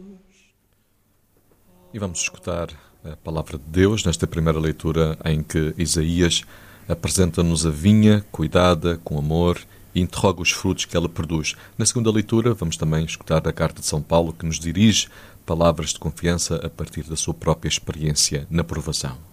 E vamos escutar a palavra de Deus nesta primeira leitura em que Isaías apresenta-nos a vinha cuidada com amor e interroga os frutos que ela produz. Na segunda leitura vamos também escutar a carta de São Paulo que nos dirige palavras de confiança a partir da sua própria experiência na provação.